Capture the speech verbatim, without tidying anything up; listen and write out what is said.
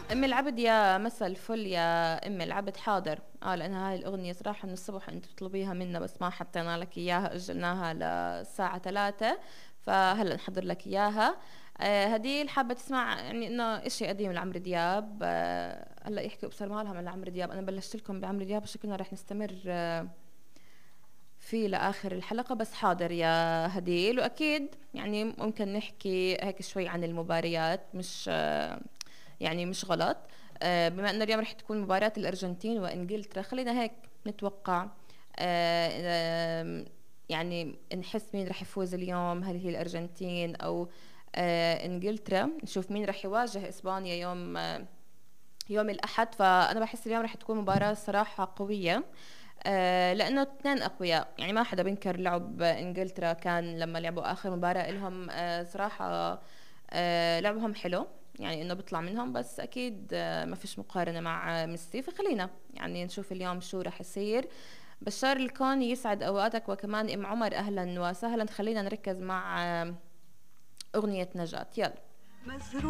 ام العبد يا مساء الفل يا ام العبد. حاضر. اه لانها هاي الاغنيه صراحه من الصبح انت بتطلبيها منا بس ما حطينا لك اياها، اجلناها للساعه ثلاثة، فهلا نحضر لك اياها. آه هديل حابه تسمع يعني انه اشي قديم لعمرو دياب. آه هلا يحكوا ابصر مالها من عمرو دياب. انا بلشت لكم بعمرو دياب وشكلنا رح نستمر آه فيه لاخر الحلقه. بس حاضر يا هديل، واكيد يعني ممكن نحكي هيك شوي عن المباريات، مش آه يعني مش غلط. آه، بما انه اليوم رح تكون مباراة الارجنتين وانجلترا، خلينا هيك نتوقع. آه، آه، يعني نحس مين رح يفوز اليوم، هل هي الارجنتين او آه، انجلترا. نشوف مين رح يواجه اسبانيا يوم آه، يوم الاحد. فانا بحس اليوم رح تكون مباراة صراحة قوية. آه، لانه اثنين اقوياء، يعني ما حدا بينكر لعب انجلترا. كان لما لعبوا اخر مباراة لهم آه، صراحة آه، لعبهم حلو، يعني انه بيطلع منهم. بس اكيد آه، ما فيش مقارنة مع آه، ميسي. فخلينا يعني نشوف اليوم شو رح يصير. بشار الكوني يسعد اوقاتك، وكمان ام عمر اهلا وسهلا. خلينا نركز مع آه، اغنية نجاة، يلا.